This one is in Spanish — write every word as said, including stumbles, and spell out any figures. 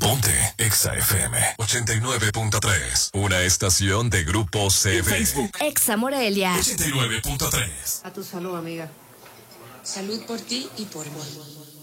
Ponte Exa F M ochenta y nueve punto tres. Una estación de Grupo C V. Facebook Exa Morelia ochenta y nueve punto tres. A tu salud, amiga. Salud por ti y por mí.